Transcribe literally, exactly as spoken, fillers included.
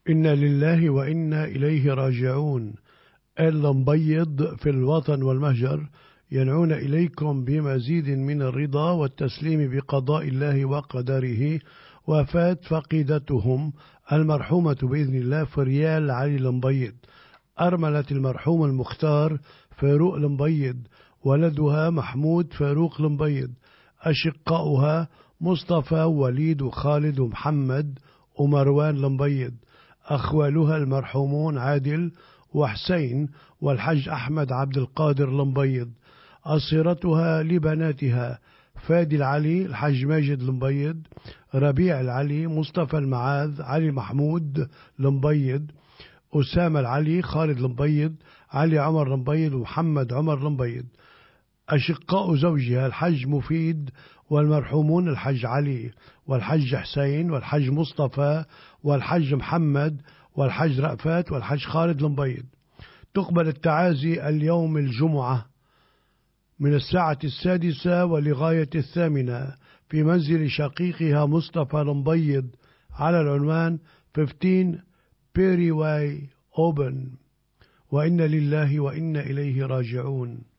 إنا لله وإنا إليه راجعون. المبيض في الوطن والمهجر ينعون إليكم بمزيد من الرضا والتسليم بقضاء الله وقدره. وفاة فقيدتهم المرحومة بإذن الله فريال علي المبيض، أرملة المرحوم المختار فاروق المبيض، ولدها محمود فاروق المبيض، أشقاؤها مصطفى وليد وخالد ومحمد ومروان المبيض، أخوالها المرحومون عادل وحسين والحج أحمد عبد القادر المبيض، أصيرتها لبناتها فادي العلي الحج ماجد المبيض، ربيع العلي مصطفى المعاذ علي محمود المبيض، أسامة العلي خالد المبيض علي عمر المبيض ومحمد عمر المبيض، أشقاء زوجها الحج مفيد والمرحومون الحج علي والحج حسين والحج مصطفى والحج محمد والحج رأفات والحج خالد المبيض. تقبل التعازي اليوم الجمعة من الساعة السادسة ولغاية الثامنة في منزل شقيقها مصطفى المبيض على العنوان خمسة عشر بيري واي أوبن. وإنا لله وإنا إليه راجعون.